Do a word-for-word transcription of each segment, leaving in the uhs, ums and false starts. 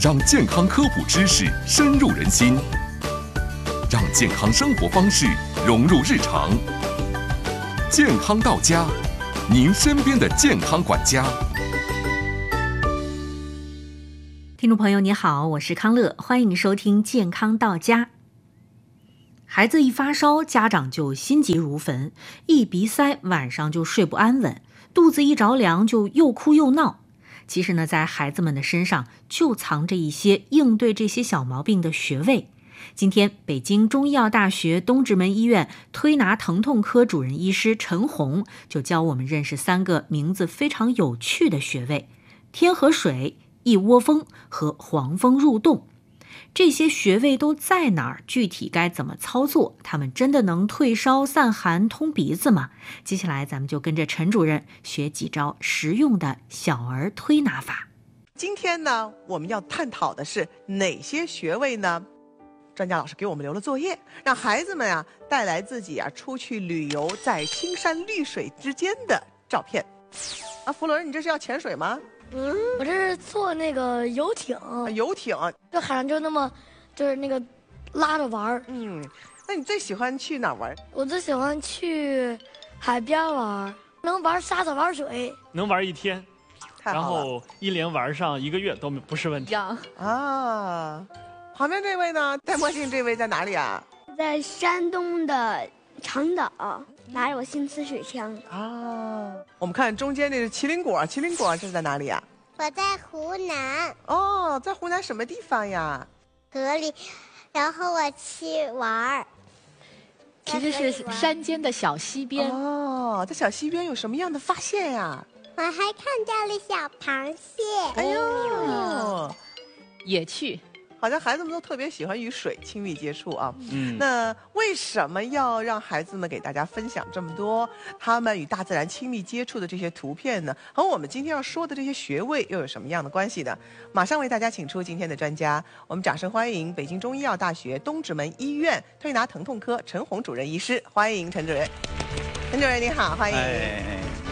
让健康科普知识深入人心，让健康生活方式融入日常。健康到家，您身边的健康管家。 听众朋友你好，我是康乐，欢迎收听健康到家。孩子一发烧，家长就心急如焚，一鼻塞，晚上就睡不安稳，肚子一着凉就又哭又闹。其实呢，在孩子们的身上就藏着一些应对这些小毛病的穴位。今天，北京中医药大学东直门医院推拿疼痛科主任医师陈红就教我们认识三个名字非常有趣的穴位：天河水、一窝蜂和黄蜂入洞。这些穴位都在哪儿？具体该怎么操作？他们真的能退烧散寒通鼻子吗？接下来咱们就跟着陈主任学几招实用的小儿推拿法。 今天呢，我们要探讨的是哪些穴位呢？专家老师给我们留了作业，让孩子们啊带来自己啊出去旅游在青山绿水之间的照片。啊，福伦，你这是要潜水吗？ 嗯，我这是坐那个游艇， 啊、游艇， 这海上就那么，就是那个拉着玩儿。 嗯，那你最喜欢去哪儿玩？ 我最喜欢去海边玩，能玩沙子玩水， 能玩一天， 太好了， 然后一连玩上一个月都不是问题。 啊，旁边这位呢？戴墨镜这位在哪里啊？ 在山东的长岛，拿着我新瓷水枪。 啊，我们看中间这是麒麟果，麒麟果这是在哪里啊？ 我在湖南。 哦，在湖南什么地方呀？ 河里，然后我去玩儿。 其实是山间的小溪边。 哦，在小溪边有什么样的发现呀？ 我还看到了小螃蟹。 哎呦， 也去。 好像孩子们都特别喜欢与水亲密接触啊。 嗯， 那为什么要让孩子们给大家分享这么多他们与大自然亲密接触的这些图片呢？和我们今天要说的这些穴位又有什么样的关系呢？马上为大家请出今天的专家，我们掌声欢迎北京中医药大学东直门医院推拿疼痛科陈红主任医师，欢迎陈主任。陈主任你好，欢迎。 哎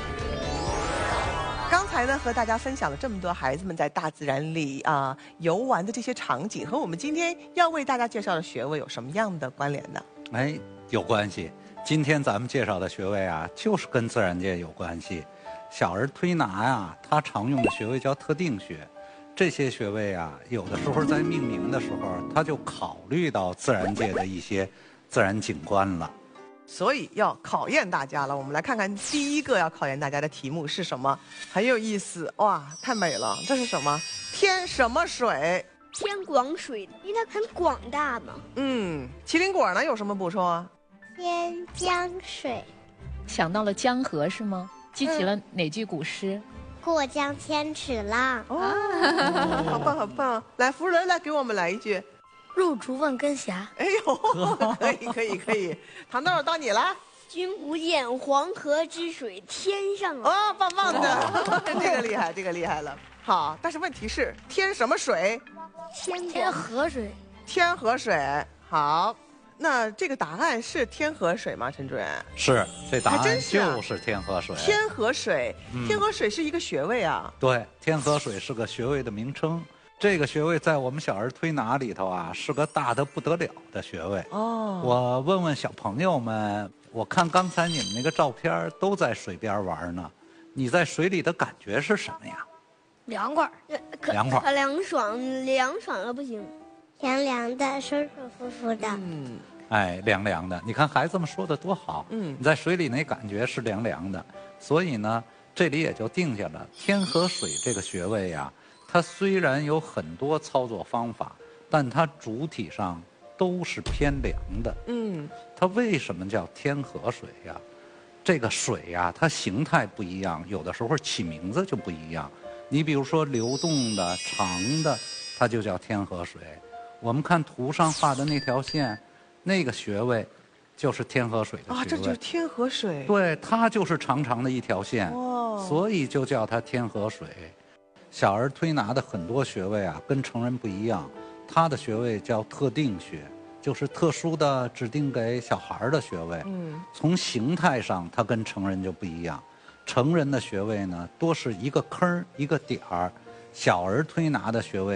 刚才呢，和大家分享了这么多孩子们在大自然里啊、呃、游玩的这些场景，和我们今天要为大家介绍的穴位有什么样的关联呢？ 哎，有关系。今天咱们介绍的穴位啊，就是跟自然界有关系。小儿推拿呀，它常用的穴位叫特定穴。这些穴位啊，有的时候在命名的时候，它就考虑到自然界的一些自然景观了。 所以要考验大家了，我们来看看第一个要考验大家的题目是什么，很有意思哇，太美了！这是什么？天什么水？ 天广水，因为它很广大嘛。 嗯，麒麟果呢有什么补充啊？ 天江水， 想到了江河是吗？记起了哪句古诗？ 嗯、过江千尺浪。 哦，好棒好棒！来，福人来给我们来一句。 入竹万根斜。 哎呦，可以可以可以，糖豆到你了。 君不见黄河之水天上来。 哦，棒棒的，这个厉害，这个厉害了。好，但是问题是天什么水？ 天天河水。 天河水。好，那这个答案是天河水吗？陈主任？ 是，这答案是、啊、 就是天河水。 天河水，嗯、天河水是一个穴位啊。 对，天河水是个穴位的名称。这个穴位在我们小儿推拿里头啊，是个大得不得了的穴位。 哦， 我问问小朋友们，我看刚才你们那个照片都在水边玩呢，你在水里的感觉是什么呀？ 凉快， 凉快， 可凉爽，凉爽了不行，凉凉的，舒舒服服的。 嗯， 哎，凉凉的。你看孩子们说的多好。 嗯， 你在水里那感觉是凉凉的，所以呢，这里也就定下了天河水这个穴位呀。它虽然有很多操作方法，但它主体上都是偏凉的。 嗯， 它为什么叫天河水呀？这个水呀，它形态不一样，有的时候起名字就不一样。你比如说流动的、长的，它就叫天河水。我们看图上画的那条线，那个穴位就是天河水的穴位。 啊，这就是天河水。 对，它就是长长的一条线， 哦， 所以就叫它天河水。小儿推拿的很多穴位啊，跟成人不一样，它的穴位叫特定穴，就是特殊的指定给小孩的穴位。 嗯， 从形态上，它跟成人就不一样。成人的穴位呢，多是一个坑一个点儿；小儿推拿的穴位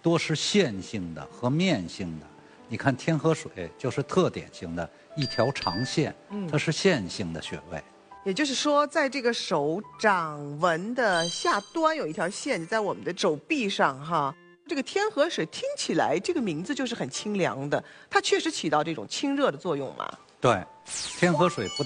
多是线性的和面性的。你看天河水就是特典型的一条长线，它是线性的穴位。 也就是说，在这个手掌纹的下端有一条线，在我们的手臂上哈。这个天河水听起来这个名字就是很清凉的，它确实起到这种清热的作用嘛。 对，天河水不但